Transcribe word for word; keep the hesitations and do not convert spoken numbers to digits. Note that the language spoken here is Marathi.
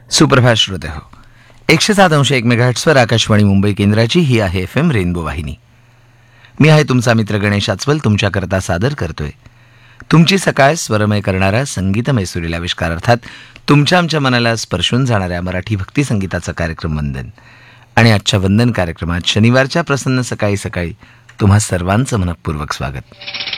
सुप्रभात श्रोते हो. एकशे सात अंश एक मेगाहर्ट्सवर आकाशवाणी मुंबई केंद्राची ही आहे एफ एम रेनबो वाहिनी. मी आहे तुमचा मित्र गणेश आचवल, तुमच्याकरता सादर करतोय तुमची सकाळ स्वरमय करणारा संगीतमय सुरील आविष्कार, अर्थात तुमच्या आमच्या मनाला स्पर्शून जाणाऱ्या मराठी भक्ती संगीताचा कार्यक्रम वंदन. आणि आजच्या वंदन कार्यक्रमात शनिवारच्या प्रसन्न सकाळी सकाळी तुम्हा सर्वांचं मनपूर्वक स्वागत.